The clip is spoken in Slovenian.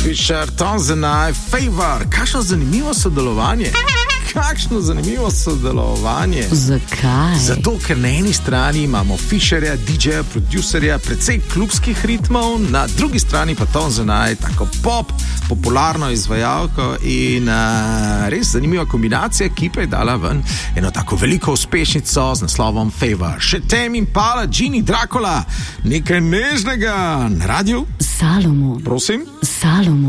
Fisher, Tonzenaj, Favor. Kakšno zanimivo sodelovanje. Kakšno zanimivo sodelovanje. Zakaj? Zato, ker na eni strani imamo Fisherja, DJ-ja, producerja, precej klubskih ritmov, na drugi strani pa Tonzenaj, tako pop, popularno izvajalko in res zanimiva kombinacija, ki pa je dala ven eno tako veliko uspešnico z naslovom Favor. Še Tem Impala, Gini, Dracula, nekaj nežnega na radiju. Salomo. Prosim? Salomo.